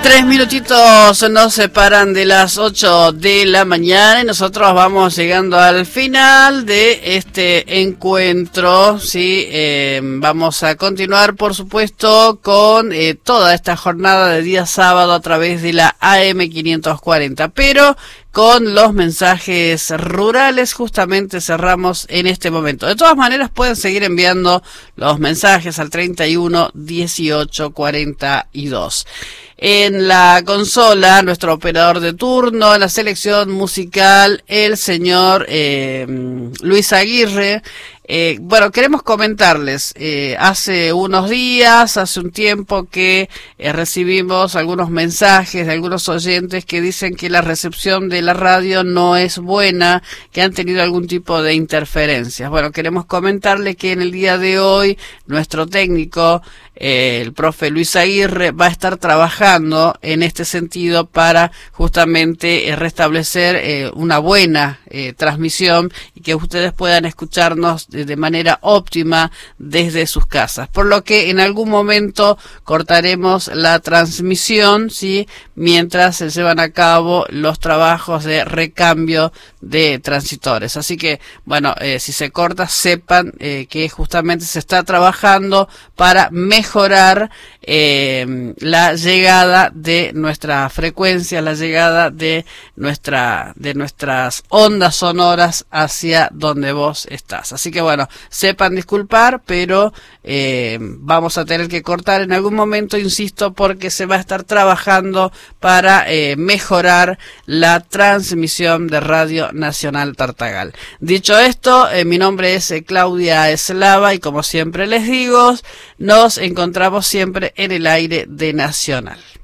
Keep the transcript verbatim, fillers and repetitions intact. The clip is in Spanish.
Tres minutitos nos separan de las ocho de la mañana y nosotros vamos llegando al final de este encuentro, ¿sí? Eh, vamos a continuar, por supuesto, con eh, toda esta jornada de día sábado a través de la A M quinientos cuarenta, pero con los mensajes rurales justamente cerramos en este momento. De todas maneras pueden seguir enviando los mensajes al treinta y uno dieciocho cuarenta y dos. En la consola, nuestro operador de turno, en la selección musical, el señor eh, Luis Aguirre. Eh, bueno, queremos comentarles, eh, hace unos días, hace un tiempo que eh, recibimos algunos mensajes de algunos oyentes que dicen que la recepción de la radio no es buena, que han tenido algún tipo de interferencias. Bueno, queremos comentarles que en el día de hoy nuestro técnico, eh, el profe Luis Aguirre, va a estar trabajando en este sentido para justamente eh, restablecer eh, una buena eh, transmisión y que ustedes puedan escucharnos de manera óptima desde sus casas, por lo que en algún momento cortaremos la transmisión, ¿sí? Mientras se llevan a cabo los trabajos de recambio de transitores. Así que, bueno, eh, si se corta, sepan eh, que justamente se está trabajando para mejorar eh, la llegada de nuestra frecuencia, la llegada de nuestra de nuestras ondas sonoras hacia donde vos estás. Así que bueno, sepan disculpar, pero eh, vamos a tener que cortar en algún momento, insisto, porque se va a estar trabajando para eh, mejorar la transmisión de Radio Nacional Tartagal. Dicho esto, eh, mi nombre es eh, Claudia Eslava y como siempre les digo, nos encontramos siempre en el aire de Nacional.